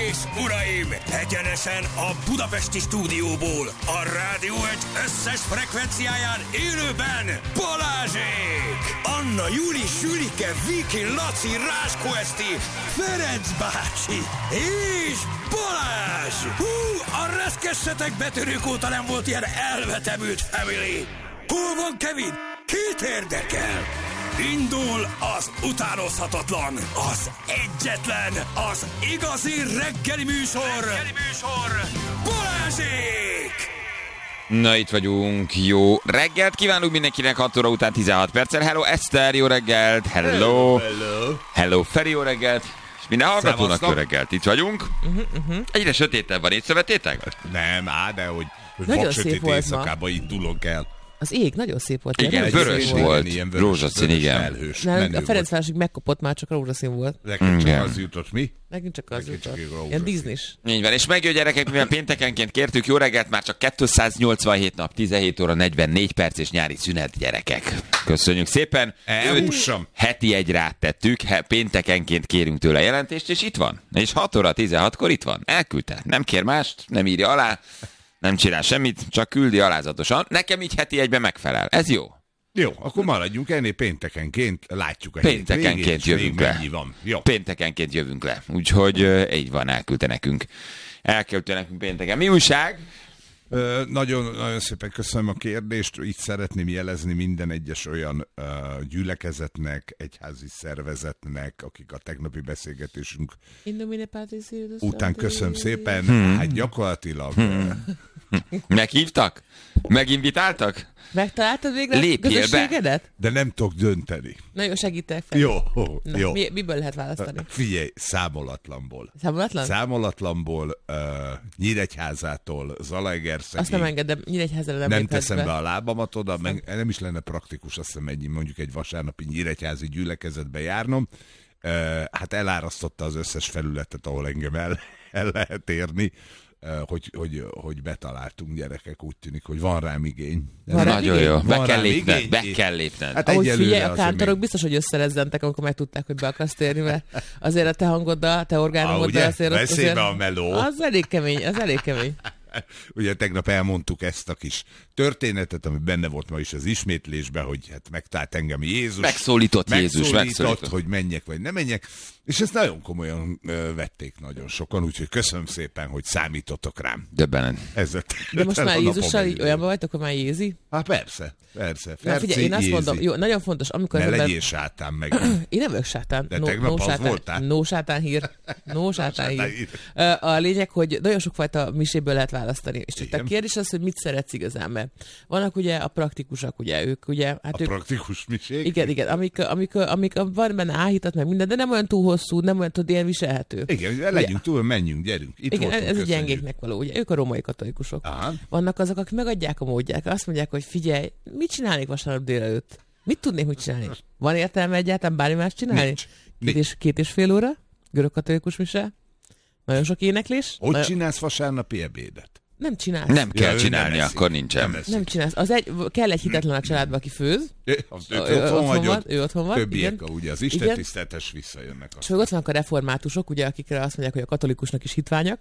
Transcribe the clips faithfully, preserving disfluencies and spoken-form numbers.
és uraim, egyenesen a budapesti stúdióból, a Rádió egy összes frekvenciáján élőben Balázsék! Anna, Júli, Sülike, Viki, Laci, Ráskó Eszti, Ferenc bácsi és Balázs! Hú, a reszkessetek betörők óta nem volt ilyen elvetemült family! Hol van Kevin? Kit érdekel? Indul az utánozhatatlan, az egyetlen, az igazi reggeli műsor, reggeli műsor, Balázsék! Na, itt vagyunk, jó reggelt kívánunk mindenkinek, hat óra után tizenhat perccel. Hello Eszter, jó reggelt, hello, hello, hello Feri, jó reggelt, és minden hallgatónak jó reggelt, itt vagyunk. Uh-huh, uh-huh. Egyre sötétebb van, észrevettétek? Nem, á, de hogy, hogy nagyon szép volt éjszakába indulunk el. Az ég nagyon szép volt. Igen, nagyon vörös szép volt, volt. Ilyen vörös, rózsaszín, igen. Felhős, Nem, a Ferencvárosig megkapott, már csak rózsaszín volt. Nekünk csak az jutott, mi? Nekünk csak az Nekünk jutott. csak Ilyen Disney-s. Így van, és megjön gyerekek, mivel péntekenként kértük, jó reggelt, már csak kétszáznyolcvanhét nap, tizenhét óra negyvennégy perc és nyári szünet, gyerekek. Köszönjük szépen. Elhússam. Heti egyre áttettük, péntekenként kérünk tőle jelentést, és itt van. És hat óra tizenhatkor itt van. Elküldte. Nem kér mást, nem írja alá. Nem csinál semmit, csak küldi alázatosan. Nekem így heti egyben megfelel. Ez jó. Jó, akkor maradjunk ennél péntekenként, látjuk a Péntekenként jövünk le. Van. Jó. Péntekenként jövünk le. Úgyhogy uh, így van, elküldte nekünk. Elküldte nekünk pénteken. Mi újság? Ö, nagyon, nagyon szépen köszönöm a kérdést. Itt szeretném jelezni minden egyes olyan uh, gyülekezetnek, egyházi szervezetnek, akik a tegnapi beszélgetésünk után köszönöm szépen. Hmm. Hát gyakorlatilag... Hmm. Meghívtak? Meginvitáltak? Megtaláltad végre Lépjél a közösségedet? Be. De nem tudok dönteni. Na jó, segítek fel. Jó, Na, jó. Mi, miből lehet választani? Figyelj, számolatlanból. Számolatlan? Számolatlanból, uh, Nyíregyházától, Zalaegerszegig. Azt nem engedem, Nyíregyházára nem Nem léphetsz teszem be. be a lábamat oda, meg nem is lenne praktikus, azt hiszem, egy, mondjuk egy vasárnapi nyíregyházi gyülekezetbe járnom. Uh, hát elárasztotta az összes felületet, ahol engem el, el lehet érni. Hogy, hogy, hogy betaláltunk, gyerekek, úgy tűnik, hogy van rám igény. Van rám Nagyon igény? Jó, be van kell lépned, igény, be kell lépned. Hát ahogy figyelj, a kántorok még... biztos, hogy összerezzentek, amikor megtudták, hogy be akarsz térni, mert azért a te hangoddal, a te orgánumoddal ah, azért... Beszélbe a meló. Az elég kemény, az elég kemény. Ugye tegnap elmondtuk ezt a kis történetet, ami benne volt ma is az ismétlésben, hogy hát megtalált engem Jézus. Megszólított Jézus. Megszólított, megszólított. hogy menjek vagy nem menjek. És ezt nagyon komolyan ö, vették nagyon sokan, úgyhogy köszönöm szépen, hogy számítottok rám. Döbbenen. Ezzel De most már Jézussal így olyanban vagytok, hogy már Jézi? Hát persze, persze. Na figyelj, én azt Jézi. mondom, jó, nagyon fontos, amikor... Ne ember... legyél sátán meg. Én nem vagyok sátán. De no, tegnap no az sátán, voltál. No sátán hír. No sátán hír. A lényeg, hogy nagyon sokfajta miséből lehet választani. És csak a kérdés az, hogy mit szeretsz igazán, mert vannak ugye a praktikusak, ugye ők, ugye... Hát a ők, praktikus miség? Igen, igen, amik, amik, amik van benne áhítat, meg minden, de nem olyan túl hosszú, nem olyan tudod, ilyen viselhető. Igen, legyünk ugye, túl, menjünk, gyerünk. Itt igen, ez köszönjük. egy gyengéknek való, ugye? Ők a római katolikusok. Aha. Vannak azok, akik megadják a módját, azt mondják, hogy figyelj, mit csinálnék vasárnap délelőtt? Mit tudnék, mit csinálni? Van értelme egyáltalán bármi más csinálni? Nincs. Két, és, két és fél óra? Görög katolikus mise? Nagyon sok éneklés? Hogy nagyon... csinálsz vasárnapi ebédet? Nem csinálsz. Nem kell ja, csinálni, nem akkor nincsen. Nem, nem csinálsz. Az egy, kell egy hitetlen a családba, aki főz. Ő, az, ő, ő, otthon, otthon van, ő otthon van. Többiek, igen. ugye az Isten tiszteletes visszajönnek. És ott vannak a reformátusok, ugye, akikre azt mondják, hogy a katolikusnak is hitványak,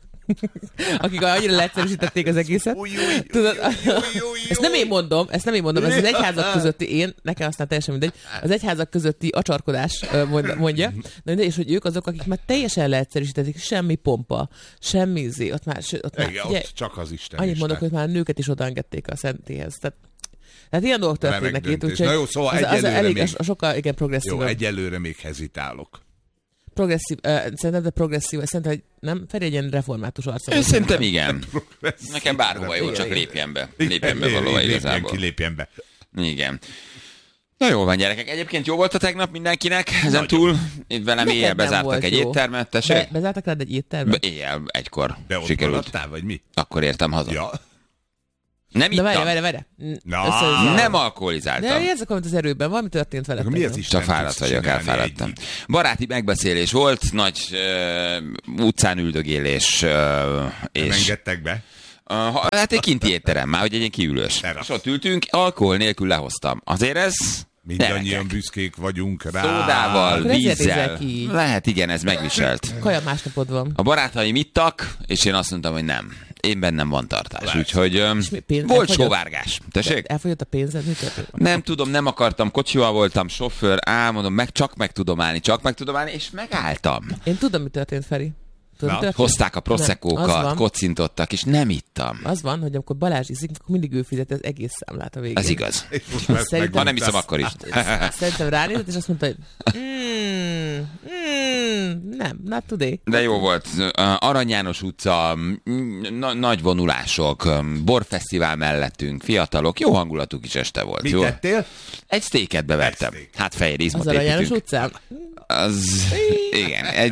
akik annyira leegyszerűsítették az egészet. Tudod, ezt nem én mondom, ezt nem én mondom, ez az egyházak közötti, én, nekem aztán teljesen mindegy, az egyházak közötti acsarkodás mondja, de és hogy ők azok, akik már teljesen leegyszerűsítették, semmi pompa, semmi zé, ott már, ott már igen, figyelj, ott csak az Isten. annyit mondok, hogy már a nőket is odaengedték a szentéhez. Tehát, tehát ilyen dolgok történnek itt, úgyhogy na jó, szóval az, az elég még, a sokkal igen progresszív. Jó, egyelőre még hezitálok. Progresszív, uh, szerintem de progresszív, szerintem, hogy nem, Feri egy ilyen református arcom. Én szerintem igen. Nekem bárhova jó, csak lépjen be. Lépjen be valóban igazából. Ki lépjen be. Igen. Na jó van, gyerekek. Egyébként jó volt a tegnap mindenkinek. Ezen túl itt velem éjjel bezártak egy jó. éttermet. Be, bezártak rád egy éttermet? Be, éjjel, egykor. De ott sikerült. maradtál, vagy mi? Akkor értem haza. Ja. Nem ittam. De várj, várj, várj. Na. Nem alkoholizáltam. De érzek, amit az erőben. Valami történt veled. Mi az Csak fáradt vagyok, elfáradtam. Baráti megbeszélés volt, nagy uh, utcán üldögélés. Uh, és... Nem engedtek be? Uh, hát egy kinti étterem már, hogy egy ilyen kiülős. És ott ültünk, alkohol nélkül lehoztam. Azért ez Mindannyian Gyerekek. büszkék vagyunk rá. Szódával, Akkor ezért vízzel. nézel ki így. Lehet, igen, ez megviselt. Kaja másnapod van. A barátaim ittak, és én azt mondtam, hogy nem. Én bennem van tartás, úgyhogy öm, mi, pénz- volt elfogyott? sóvárgás. Tessék? Elfogyott a pénzed? Mit történt? Nem tudom, nem akartam, kocsival voltam, sofőr, álmodom, meg csak meg tudom állni, csak meg tudom állni, és megálltam. Én tudom, mi történt, Feri. Tudom, Na, mi történt? Hozták a Nem, az proszekókat, van. kocintottak, és nem ittam. Az van, hogy amikor Balázs iszik, akkor mindig ő fizet az egész számlát a végén. Ez igaz. És most már ezt Szerintem- Ha nem iszem, megmondtad. akkor is. Szerintem ránézett, és azt mondta, hogy mm, mm, nem, not today. De jó volt. Arany János utca, na- nagy vonulások, borfesztivál mellettünk, fiatalok, jó hangulatú kis este volt. Mit Jó. tettél? Egy sztéket bevertem. Egy steak. Hát fehér izmot Az Arany János építünk. utcán? Az... Igen, egy...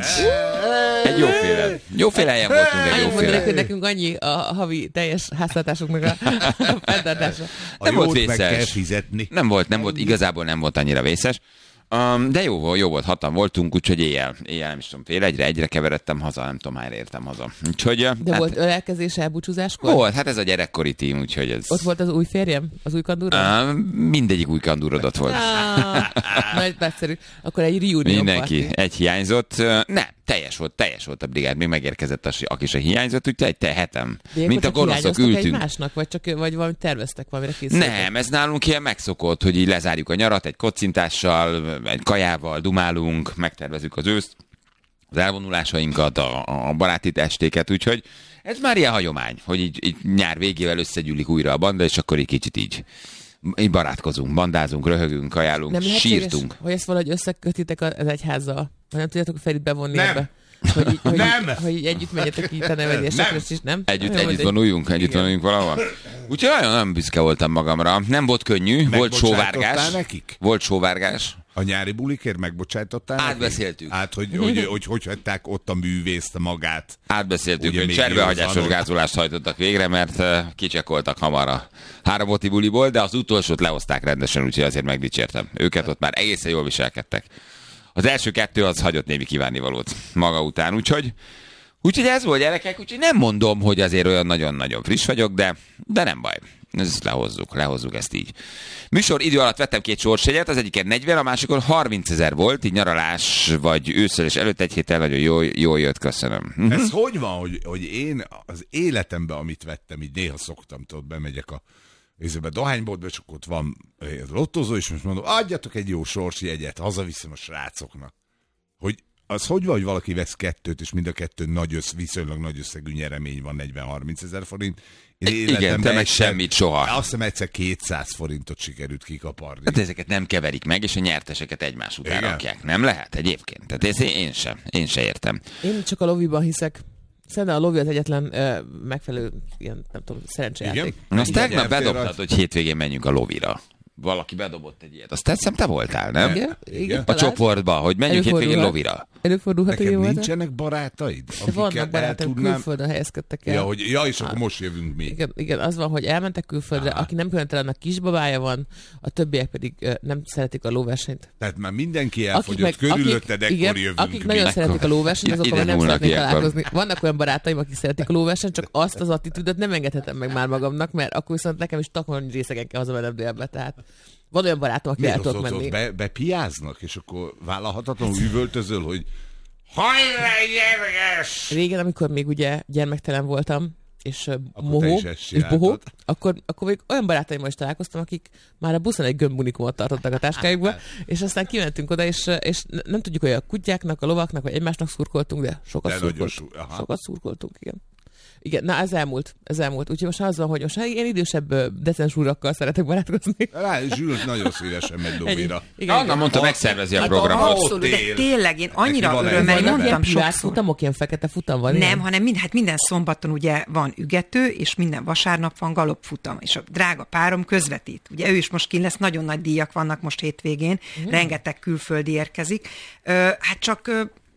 Egy jóféle. Jóféle helyen voltunk, egy Annyit mondanék, jóféle. hogy nekünk annyi a havi teljes háztartásunknak a fenntartása. A Nem volt jót meg vészes. kell fizetni. Nem volt, nem volt, igazából nem volt annyira vészes. Um, de jó, volt, jó volt, hatan voltunk, úgyhogy éjjel, éjjel nem is tudom, fél egyre, egyre keveredtem haza, nem tudom, hányra értem haza. Úgyhogy, De hát, volt ölelkezés elbúcsúzáskor? volt, hát ez a gyerekkori tím, úgyhogy ez... Ott volt az új férjem? Az új kandúra? Uh, mindegyik új kandúrod ott volt. Ah, nagy nagyszerű. Akkor egy reunion Mindenki, party. egy hiányzott. Uh, nem, teljes volt, teljes volt a brigád, még megérkezett, az, aki se hiányzott, úgyhogy egy te hetem. De Mint a akkor csak gonoszok hiányoztok ültünk. egymásnak, vagy csak vagy valamit terveztek, valamire készültek? Nem, ez nálunk ilyen megszokott, hogy így lezárjuk a nyarat egy kocintással, egy kajával, dumálunk, megtervezzük az őszt, az elvonulásainkat, a, a baráti estéket, úgyhogy ez már ilyen hagyomány, hogy így, így nyár végével összegyűlik újra a banda, és akkor így kicsit így, így barátkozunk, bandázunk, röhögünk, kajálunk, Nem lehetséges, sírtunk. hogy ezt valahogy összekötitek az egyházzal? Vagy nem tudjátok Ferit bevonni Nem. ebbe? Hogy így, hogy, Nem. Így, hogy így együtt menjetek itt a nevedésekre, Nem. és nem? Együtt, Olyan együtt volt, vonuljunk, együtt Igen. vonuljunk valahol. Úgyhogy nagyon nem büszke voltam magamra. Nem volt könnyű, volt Megbocsájtottál sóvárgás. nekik? Volt sóvárgás. A nyári bulikért megbocsájtottál? Átbeszéltük. nekik? Át, hogy hogy, hogy, hogy hagyták ott a művészt magát. Átbeszéltük, Ugye hogy még cserbehagyásos józanok. gázolást hajtottak végre, mert uh, kicsekoltak hamar a három oti buliból, de az utolsót lehozták rendesen, úgyhogy azért megdicsértem. Őket ott már egészen jól viselkedtek. Az első kettő az hagyott némi kívánnivalót maga után, úgyhogy Úgyhogy ez volt, gyerekek, úgyhogy nem mondom, hogy azért olyan nagyon-nagyon friss vagyok, de, de nem baj. Ezt lehozzuk, lehozzuk ezt így. Műsor idő alatt vettem két sorsjegyet, az egyiken negyven, a másikon harmincezer volt, így nyaralás vagy ősszel és előtt egy héttel nagyon jól, jól jött, köszönöm. Mhm. Ez hogy van, hogy, hogy én az életemben, amit vettem, így néha szoktam, tudod, bemegyek a a dohányboltba, és akkor ott van az lottozó, és most mondom, adjatok egy jó sorsjegyet, hazaviszem a srácoknak. Hogy az hogy van, hogy valaki vesz kettőt, és mind a kettő nagy össz, viszonylag nagy összegű nyeremény van, negyven-harminc ezer forint. Én Igen, te életemben meg egyszer- semmit soha. Azt hiszem egyszer kétszáz forintot sikerült kikaparni. Hát ezeket nem keverik meg, és a nyerteseket egymás után Igen. rakják. Nem lehet egyébként. Tehát ezt én sem, én sem értem. Én csak a loviban hiszek. Szerintem a lovi az egyetlen ö, megfelelő, ilyen, nem tudom, szerencsejáték. Igen? Na, azt Igen, tegnap nyertél bedobtad, rajta? hogy hétvégén menjünk a lovira. Valaki bedobott egy ilyet. Azt tetszem, te voltál, nem? Igen? Igen, Igen. A talán. csoportba, hogy menjünk hétvégén Előfordulhat. lovira. Előfordulhat, hogy Neked jó volt. nincsenek barátaid? De akikkel vannak barátok, el tudnám- külföldön helyezkedtek el. Ja, hogy, ja, és akkor most jövünk mi. Igen, igen, az van, hogy elmentek külföldre, Aha. aki nem különösen annak kisbabája van, a többiek pedig ö, nem szeretik a lóversenyt. Tehát már mindenki Akik elfogyott, meg, körülötted, akik, ekkor igen, jövünk akik mi. nagyon Ekkor- szeretik a lóversenyt, Ja, azokkal ide már nem nyúlnak szeretnék ilyenkor. találkozni. Vannak olyan barátaim, akik szeretik a lóversenyt, csak azt az attitűdöt nem engedhetem meg már magamnak, mert akkor viszont nekem is takarni részegen kell hazamennem délbe. Tehát van olyan barátom, aki el Miért tudok ott, ott, menni. ott be, bepiáznak, és akkor vállalhatatlanul üvöltözöl, hogy hajrá, gyerges! Régen, amikor még ugye gyermektelen voltam, és uh, Akkor te mohó, is ezt és csináltad. bohó, akkor, akkor még olyan barátaimmal is találkoztam, akik már a buszon egy gömbunikumot tartottak a táskájukba, és aztán kimentünk oda, és, és nem tudjuk, hogy a kutyáknak, a lovaknak, vagy egymásnak szurkoltunk, de sokat De nagyon szurkoltunk. sú- aha. Sokat szurkoltunk, igen. Igen, na ez elmúlt, ez elmúlt. Úgyhogy most az van, hogy most ilyen idősebb ö, decens úrakkal szeretek barátkozni. Rá, Zsült nagyon szívesen megy lovira. Igen, Anna igen. mondta, Ha- megszervezi a Hát programot. ahhoz- Abszolút, de él. tényleg én annyira Neki van örömmel egy Vannak ilyen mondtam privát sokszor. futamok, ilyen fekete futam van? Nem, ilyen? hanem mind, hát minden szombaton ugye van ügető, és minden vasárnap van galopfutam, és a drága párom közvetít. Ugye ő is most kint lesz, nagyon nagy díjak vannak most hétvégén, Mhm. rengeteg külföldi érkezik. Ö, hát csak ö,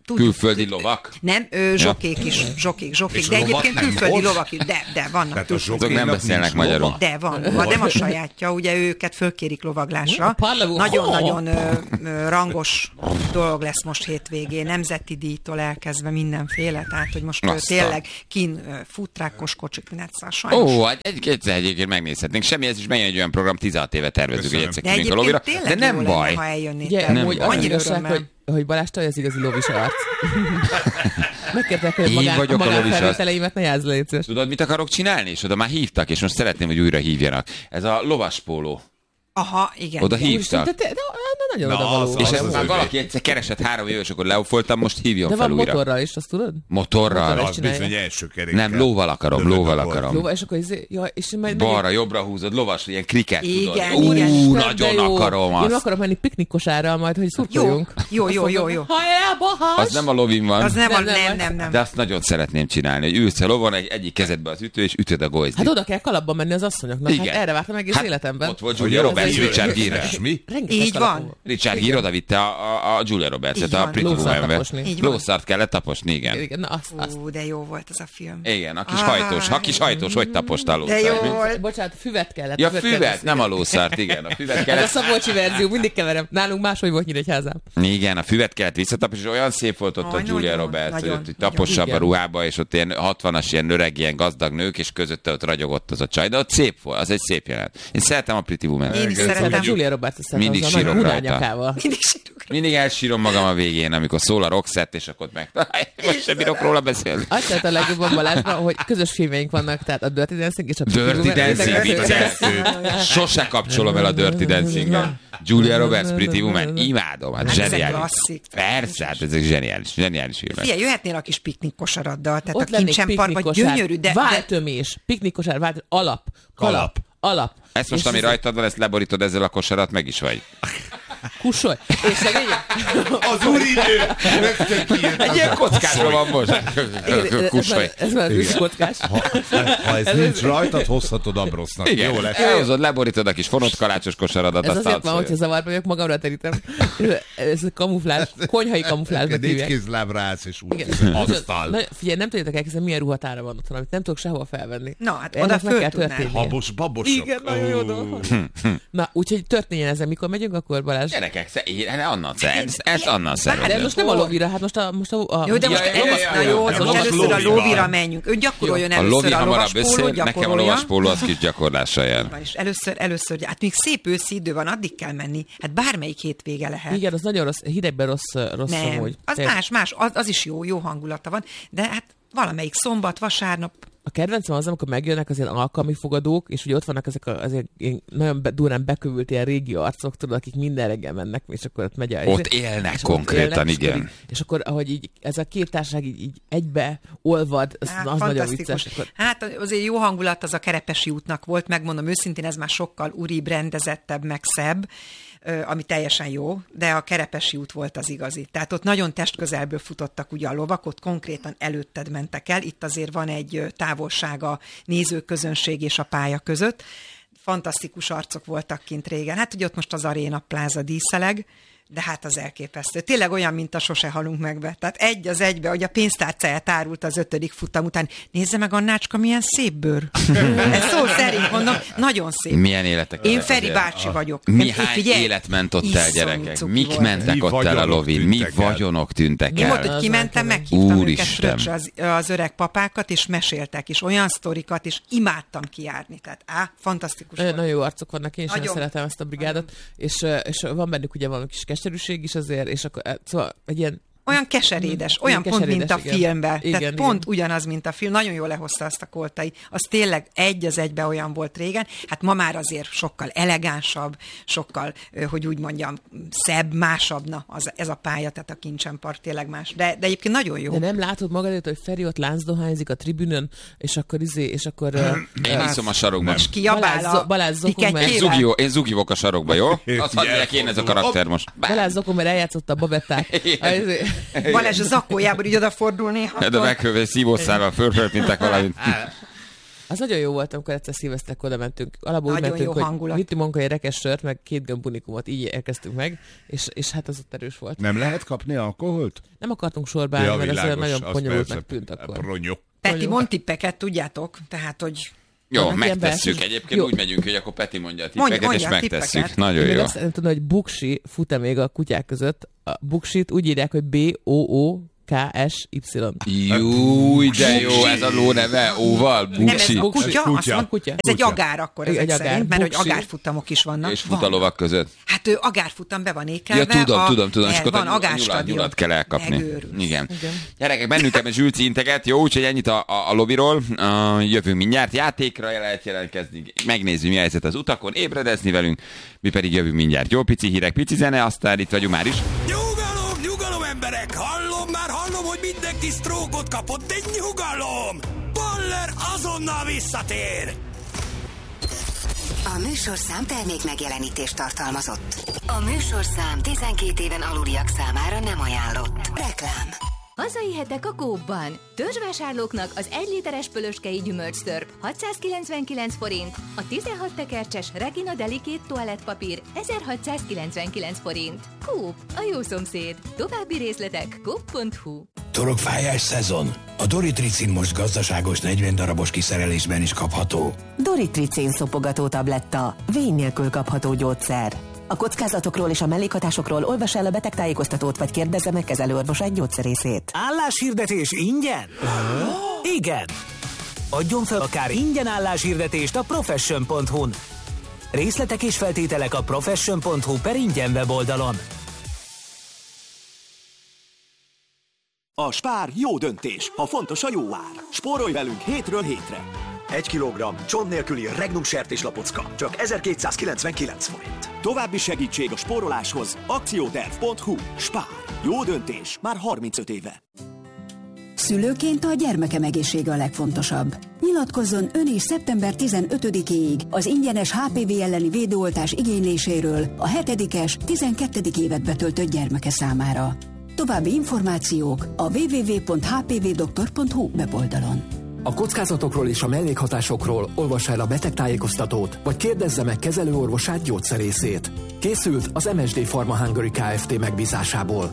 tudjuk, Külföldi lovak? Nem, ö, zsokék is, zsokék, zsokék, de egyébként külföldi lovak is, de, de vannak Azok nem beszélnek magyarul. De van, van, nem a sajátja, ugye őket fölkérik lovaglásra. Nagyon-nagyon rangos dolog lesz most hétvégén, nemzeti díjtól elkezdve mindenféle, tehát hogy most Aztán. tényleg kín futrákos kocsik, szóval sajnos. Ó, egy-két egyébként megnézhetnénk. Semmi, ez is megjön egy olyan program, tizenhat éve tervezünk, hogy egyszer kimegyünk a lovira. De nem baj. Ha eljönnék Ugye, el. nem hogy Annyira igazság, hogy, hogy Balázs Taj az igazi lovis arc. Megkértek, hogy Én magán, vagyok a lovis arc. felvételeimet ne játsz, légy szíves. Tudod, mit akarok csinálni? És oda már hívtak, és most szeretném, hogy újra hívjanak. Ez a lovaspóló. Aha, igen. Oda igen. hívtak. De, de, de, de nagyon Na, oda való. az- És az ez az már övé. valaki egyszer keresett három év, és akkor leofoltam, most hívjon De fel van újra. motorral is, azt tudod? Motorral. Motorral. Az csinálja. bizony első kerékkel. Nem, lóval akarom, Dödöd lóval a bor. akarom. Lóval, és akkor izé, ja, és majd Balra, jobbra húzod, lovas, ilyen kriket, Igen, tudod. igen. Ú, De nagyon jó. akarom Én azt. akarom menni piknikosárral majd, hogy Jó, szurkoljunk. jó, jó, jó, jó. Hajrá, Balázs! Az nem a lovin van. Az nem, Nem, a, nem, nem, nem. nem, nem. De azt nagyon szeretném csinálni, hogy ülsz a lovon, egy, egyik kezedbe az ütő, és ütöd a gojzdit. Hát oda kell kalapban menni az asszonyoknak. Igen. Hát erre vártam egész Hát életemben. Ott volt Hogy Julia a Roberts, vízre Richard is. Gere. Mi? Rengeteg Így kalapom van. Richard Gere oda vitte a, a, a Julia Roberts-et, Így a van. Pretty Lószart Woman-be. taposni. Így van. Lószart kellett taposni, igen. Igen, na azt, azt. Ú, de jó volt ez a film. Igen, a kis Ah. hajtós, a kis hajtós, hogy taposta a De jó lószart? volt. Bocsánat, füvet kellett. Ja, kellett füvet, szívni. nem a lószart, igen, a füvet Ez a kellett. Szabolcsi verzió, mindig keverem. Nálunk máshogy volt Nyíregyházán. Igen, a füvet kellett visszataposni, és olyan szép volt ott Aj, a Julia nagyon, Roberts, hogy nagyon, ott így tapossa nagyon. a ruhába, és ott ilyen hatvanas, ilyen öreg, ilyen gazdag nők, és közötte ott ragyogott az a csaj, de ott szép volt, az egy szép jelenet. Én szeretem a Pretty Woman-t. Én is Igen, szeretem. Szeretem Julia Roberts-t szeretem, Mindig az a nagy sírok rajta. hurányakával. Mindig sírok. Mindig elsírom magam a végén, amikor szól a Roxette, és akkor meg... Most sem bírok róla beszélni. Azt szeretem a legjobban Balázsban, hogy közös filmjeink vannak, tehát a Dirty Dancing és a Pretty Dirty Woman. Dancing, Ezek- vicces. Sose kapcsolom el a Dirty Dancing-el. Julia Roberts, Pretty Woman, imádom, hát Hát ezek zseniális. klasszik. Persze, hát ezek zseniális, zseniális filmek. Figyelj, jöhetnél a kis piknik kosaraddal, tehát Ott a lennék kincsemparkban piknikosár, gyönyörű, de, de váltömés, piknikosár, vált, alap, kalap, Kalap. alap. Ezt most, És ami ez- rajtad van, ezt leborítod ezzel a kosarat, meg is vagy. Kussolj. És szegények. Az úridő! Rögtön kijött Egy az ilyen a- kockásra van most. Kussolj. Ez már az kockás. Ha, ha ez nincs rajtad, hozhatod Abrosznak. Igen, Jó lesz. elhozod, leborítod a kis fonott kalácsos kosaradat, Ez azt azért van, adsz. hogyha zavarba vagyok, magamra terítem. Ez a kamuflás, konyhai kamuflásnak Négy hívják. kézlábra állsz, és úgy Igen. asztal. Na, figyelj, nem tudjátok elkezdeni, milyen ruhatára van otthon, amit nem tudok sehova felvenni. Na, hát Ennek oda meg föl kell tudnál. történnie. Habos, babosok. Igen, nagyon jó dolog. Na, úgyhogy történjen ezen, mikor megyünk, akkor Balázs. Gyerekek, sze- én annan ezt, ezt annan De szervezem. most nem a lovira, hát most a... Most a, a Jó, de most Ja, ja, ja, most, ja, na ja, jó, ja, most most először a lóvi van. lóvira menjünk. Ön gyakoroljon A először lovi a hamarabb lovaspólót, össze, nekem a gyakorolja. lovaspóló az kis gyakorlással jár. És először, először, hát még szép őszi idő van, addig kell menni. Hát bármelyik hétvége lehet. Igen, az nagyon rossz, hidegben rossz, rossz Nem, amúgy. az Tényleg. más, más, az, az is jó, jó hangulata van, de hát valamelyik szombat, vasárnap, A kedvencem az, amikor megjönnek az ilyen alkalmi fogadók, és ugye ott vannak ezek a, azért ilyen nagyon be, durán bekövült ilyen régi arcok, tudod, akik minden reggel mennek, és akkor ott megy a... Ott és élnek és akkor ott konkrétan, és igen. akkor így- És akkor, ahogy így, ez a két társaság így, így egybe olvad, az, hát, az nagyon fantasztikus. vicces. Akkor, Hát azért jó hangulat az a Kerepesi útnak volt, megmondom őszintén, ez már sokkal uribb, rendezettebb, meg szebb, ö, ami teljesen jó, de a Kerepesi út volt az igazi. Tehát ott nagyon testközelből futottak ugye a lovak, ott konkrétan előtted mentek el, itt azért van egy ö, távolság a nézőközönség és a pálya között. Fantasztikus arcok voltak kint régen. Hát ugye ott most az Aréna Pláza díszeleg, de hát az elképesztő. Tényleg olyan, mint a Sose halunk megbe. Tehát egy az egybe, hogy a pénztárcáját árult az ötödik futam után. Nézze meg, Annácska, milyen szép bőr. Ez szó szerint mondom, nagyon szép. Milyen életek Én ezek Feri azért? bácsi vagyok. Mi Hát, hány figyelj, élet ment ott el, iszonyú gyerekek? cuki Mik volt. mentek Mi ott el a vagyonok lovin? Mi tűntek el. vagyonok tűntek Mi volt, el? hogy Az kimentem, nem meghívtam őket Úristen. fröccsre az, az öreg papákat, és meséltek, és olyan sztorikat, és imádtam kijárni. Tehát á, fantasztikus nagyon, volt. nagyon jó arcok vannak, én is nagyon Nagyon. szeretem ezt a brigádot, és, ö, és van bennük ugye valami kis keserűség is azért, és akkor, eh, szóval egy ilyen Olyan keserédes, Igen, olyan pont, mint a keserédes, igen. filmben. Igen, Tehát igen. pont ugyanaz, mint a film. Nagyon jól lehozta azt a Koltai. Az tényleg egy az egybe olyan volt régen. Hát ma már azért sokkal elegánsabb, sokkal, ö, hogy úgy mondjam, szebb, másabb. Na, az, ez a pálya, tehát a Kincsempark tényleg más. De, de egyébként nagyon jó. De nem látod magad előtt, hogy Feri ott láncdohányzik a tribünön, és akkor izé, és akkor... ö, Én ö, iszom a sarokban. És kiabál Balázs- a Balázs zokog piketjével. Én zugi, én zugivok a sarokba, jó? Azt hadd Figyelj, mondják én ez a karakter most. Balázs Zokon, mert eljátszotta a babetták. Igen. A izé- Balázs a zakójában így odafordul néha. De meghőve szívószával fölfölt, mintek valamit. Az nagyon jó volt, amikor egyszer szilveszterkor oda mentünk. Alapból úgy Nagyon mentünk, jó hogy hangulat. vittünk magunkkal egy rekes sört, meg két gömbunikumot, így érkeztünk meg, és, és hát az ott erős volt. Nem lehet kapni alkoholt? Nem akartunk sorba állni, mert az olyan nagyon az bonyolultnak persze. tűnt akkor. Pronyó. Peti, Jó. mond tippeket, tudjátok? Tehát, hogy Jó, Vannak ilyen megtesszük. belső- Egyébként Jó. úgy megyünk, hogy akkor Peti mondja a Mondja- tippeket, és mondja a megtesszük. tippeket. Nagyon Én még jó. azt szeretném tudni, hogy buksi fut-e még a kutyák között. A buksit úgy írják, hogy B O O K S Y. Júj, de jó, ez a ló neve, óval, nem ez buksi. a kutya, Kutya. azt mondom, Kutya. ez egy agár akkor ezek Egy agár. szerint, mert hogy Buksi. agárfutamok is vannak. És Van. futalovak között. Hát ő agárfutam be van ékelve. Ja, tudom, a, tudom, tudom, és e, akkor van a nyulat, agárstadion. nyulat kell elkapni. Megőrülsz. Igen. Igen. Gyerekek, bennünket a Zsülci integet, jó, úgyhogy ennyit a, a, a lobbyról. Uh, jövünk mindjárt, játékra lehet jelentkezni, megnézzük, mi a helyzet az utakon, ébredezni velünk, mi pedig jövünk mindjárt. Jó, pici hírek, pici zene, aztán itt vagyunk már is. Nyugalom, nyugalom emberek! Hallom, már hallom, hogy mindenki sztrókot kapott, de nyugalom! Baller azonnal visszatér! A műsorszám termék megjelenítést tartalmazott. A műsorszám tizenkét éven aluliak számára nem ajánlott. Reklám. Hazai hetek a Coop-ban. Törzsvásárlóknak az egy literes pölöskei gyümölcstörp hatszázkilencvenkilenc forint, a tizenhat tekercses Regina Delicate toalettpapír ezerhatszázkilencvenkilenc forint. Coop, a jó szomszéd. További részletek coop pont hu. Torokfájás szezon. A Doritricin most gazdaságos negyven darabos kiszerelésben is kapható. Doritricin szopogató tabletta. Vény nélkül kapható gyógyszer. A kockázatokról és a mellékhatásokról olvas el a betegtájékoztatót, vagy kérdezze meg kezelőorvosát gyógyszerészét. Álláshirdetés ingyen? Igen! Adjon fel akár ingyen álláshirdetést a profession pont hu-n. Részletek és feltételek a profession pont hu per ingyen weboldalon. A Spár jó döntés, ha fontos a jó ár. Spórolj velünk hétről hétre. Egy kilogramm csont nélküli Regnum sertéslapocka, csak ezerkétszázkilencvenkilenc forint. További segítség a spóroláshoz akcióterv pont hu. Spár. Jó döntés, már harmincöt éve. Szülőként a gyermekem egészsége a legfontosabb. Nyilatkozzon ön is szeptember tizenötödikéig az ingyenes há pé vé elleni védőoltás igényléséről a hetedikes, tizenkettedik évet betöltött gyermeke számára. További információk a double-u double-u double-u pont h p v doktor pont hu weboldalon. A kockázatokról és a mellékhatásokról olvassa el a betegtájékoztatót, vagy kérdezze meg kezelőorvosát gyógyszerészét. Készült az em es dé Pharma Hungary Kft. Megbízásából.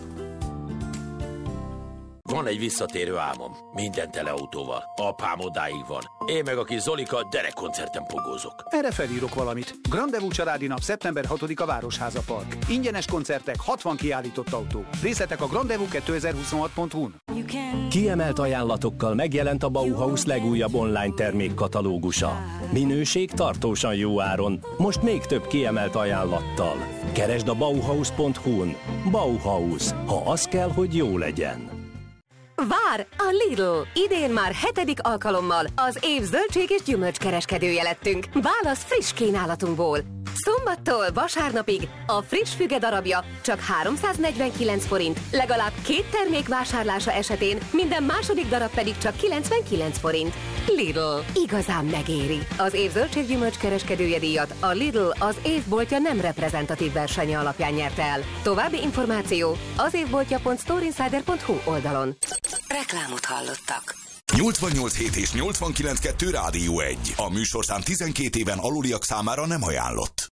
Van egy visszatérő álmom. Minden teleautóval. Apám odáig van. Én meg a kis Zolika derekkoncerten pogózok. Erre felírok valamit. Grandevú családi nap szeptember hatodika Városháza Park. Ingyenes koncertek, hatvan kiállított autó. Részletek a grandevú kétezer-huszonhat pont hu-n. Kiemelt ajánlatokkal megjelent a Bauhaus legújabb online termékkatalógusa. Minőség tartósan jó áron. Most még több kiemelt ajánlattal. Keresd a bauhaus pont hu-n. Bauhaus. Ha az kell, hogy jó legyen. Vár a Lidl! Idén már hetedik alkalommal az év zöldség és gyümölcskereskedője lettünk. Válasz friss kínálatunkból. Szombattól vasárnapig a friss füge darabja csak háromszáznegyvenkilenc forint, legalább két termék vásárlása esetén minden második darab pedig csak kilencvenkilenc forint. Lidl. Igazán megéri. Az év zöldség gyümölcskereskedője díjat a Lidl az évboltja nem reprezentatív versenye alapján nyerte el. További információ az évboltja pont storeinsider pont hu oldalon. Reklámot hallottak. nyolcvannyolc hét és nyolcvankilenc kettő Rádió egy. A műsorszám tizenkét éven aluliak számára nem ajánlott.